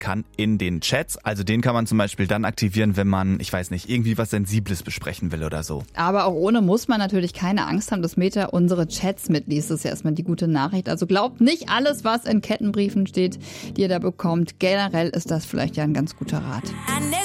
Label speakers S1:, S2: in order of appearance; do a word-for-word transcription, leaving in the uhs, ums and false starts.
S1: kann in den Chats. Also den kann man zum Beispiel dann aktivieren, wenn man, ich weiß nicht, irgendwie was Sensibles besprechen will oder so.
S2: Aber auch ohne muss man natürlich keine Angst haben, dass Meta unsere Chats mitliest. Das ist ja erstmal die gute Nachricht. Also glaubt nicht alles, was in Kettenbriefen steht, die ihr da bekommt. Generell ist das vielleicht ja ein ganz guter Rat.